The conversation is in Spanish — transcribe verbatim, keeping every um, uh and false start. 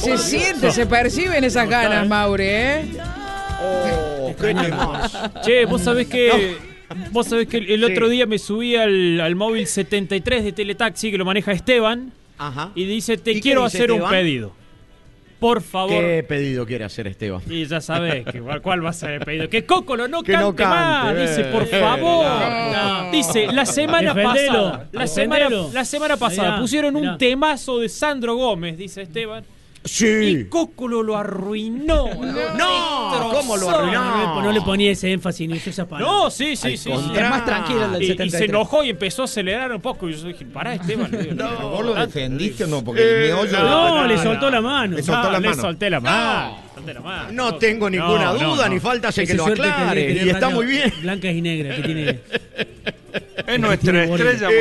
Se siente, se perciben esas ganas, Mauri, ¿eh? Oh, qué temas. Che, vos sabés que... Vos sabés que el, el otro Sí. día me subí al, al móvil setenta y tres de Teletaxi, que lo maneja Esteban, Ajá. y dice, te ¿Y qué quiero dice hacer un Esteban? pedido. Por favor. ¿Qué pedido quiere hacer Esteban? Y ya sabés, que, ¿cuál va a ser el pedido? Que Cócolo no Que cante, no cante, más. eh, Dice, por eh, favor. no. Dice, la semana Defendelo, pasada. La semana, defendelo. la semana pasada Mirá, pusieron mirá. un temazo de Sandro Gómez, dice Esteban. Y Sí. Cócolo lo arruinó. lo No, destrozó. ¿cómo lo arruinó? No, le- no le ponía ese énfasis ni usó esa palabra. No, sí, sí, Al sí. contrario. sí. Es más tranquilo el del Y, y setenta y tres. se enojó y empezó a acelerar un poco. Y yo dije, pará, Esteban. le digo, ¿Pero no, vos lo tanto, defendiste o le no? Porque Eh, el meollo... No, le soltó la mano. Le soltó la le mano. solté la mano. solté la mano. No tengo ninguna No, no, duda, no. ni falta hace que Esa lo suerte aclare. tenés que Y tener está rayas muy bien. Blancas y negras que tiene. Es nuestra Tiene bola. estrella